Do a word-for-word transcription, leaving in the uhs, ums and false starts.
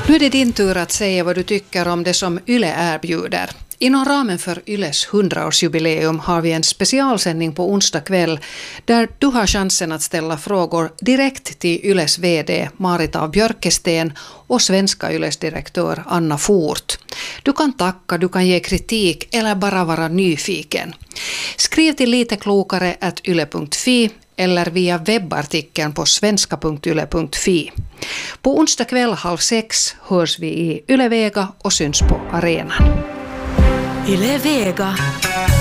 Nu är det din tur att säga vad du tycker om det som Yle erbjuder. Inom ramen för Yles hundraårsjubileum har vi en specialsändning på onsdag kväll där du har chansen att ställa frågor direkt till Yles vd Marita Björkesten och svenska Yles direktör Anna Fort. Du kan tacka, du kan ge kritik eller bara vara nyfiken. Skriv till liteklokare at yle punkt fi eller via webbartikeln på svenska punkt yle punkt fi. På onsdag kväll halv sex hörs vi i Yle Vega och syns på arenan. Yle Vega.